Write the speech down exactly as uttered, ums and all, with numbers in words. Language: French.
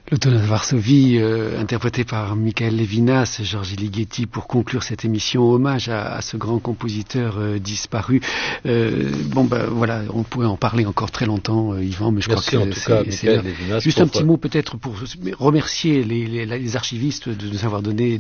L'automne de Varsovie, euh, interprété par Michael Levinas, Georges Ligeti, pour conclure cette émission, hommage à, à ce grand compositeur euh, disparu. Euh, bon ben voilà, on pourrait en parler encore très longtemps, euh, Yvan, mais je Merci crois en que tout c'est, cas, c'est Michael Levinas. juste pour... un petit mot peut-être pour remercier les, les, les archivistes de nous avoir donné